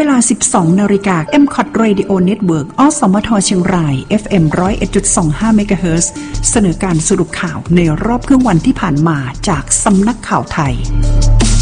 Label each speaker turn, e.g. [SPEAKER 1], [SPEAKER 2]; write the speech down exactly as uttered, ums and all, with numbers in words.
[SPEAKER 1] ลา สิบสองนาฬิกา เอ็ม ซี โอ ที Radio Network อสมทเชียงราย เอฟ เอ็ม หนึ่งศูนย์เอ็ดจุดสองห้า เมกะเฮิรตซ์ เสนอการสรุปข่าวในรอบครึ่งวันที่ผ่านมาจากสำนักข่าวไทย